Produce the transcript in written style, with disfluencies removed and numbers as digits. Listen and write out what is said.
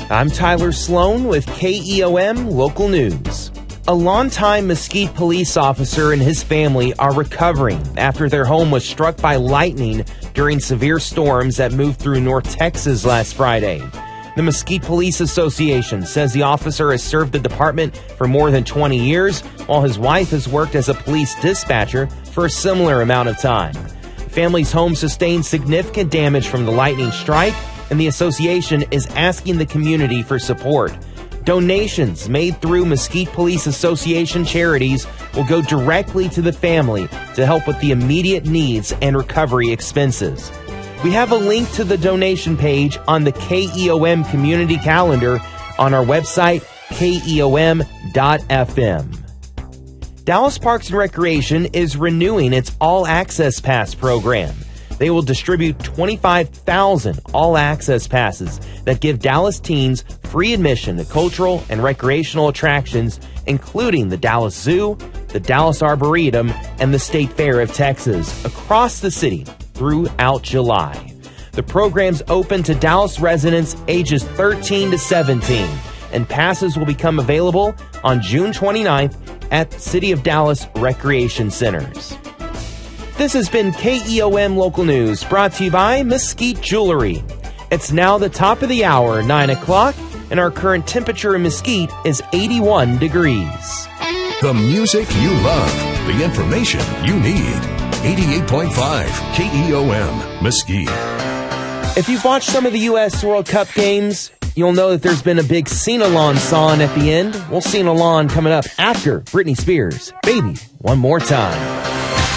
I'm Tyler Sloan with KEOM Local News. A longtime Mesquite police officer and his family are recovering after their home was struck by lightning during severe storms that moved through North Texas last Friday. The Mesquite Police Association says the officer has served the department for more than 20 years, while his wife has worked as a police dispatcher for a similar amount of time. The family's home sustained significant damage from the lightning strike, and the association is asking the community for support. Donations made through Mesquite Police Association charities will go directly to the family to help with the immediate needs and recovery expenses. We have a link to the donation page on the KEOM community calendar on our website, keom.fm. Dallas Parks and Recreation is renewing its All Access Pass program. They will distribute 25,000 all-access passes that give Dallas teens free admission to cultural and recreational attractions, including the Dallas Zoo, the Dallas Arboretum, and the State Fair of Texas, across the city throughout July. The program's open to Dallas residents ages 13 to 17, and passes will become available on June 29th at City of Dallas Recreation Centers. This has been KEOM Local News, brought to you by Mesquite Jewelry. It's now the top of the hour, 9 o'clock, and our current temperature in Mesquite is 81 degrees. The music you love, the information you need. 88.5 KEOM, Mesquite. If you've watched some of the U.S. World Cup games, you'll know that there's been a big sing-along song at the end. We'll sing along coming up after Britney Spears' Baby One More Time.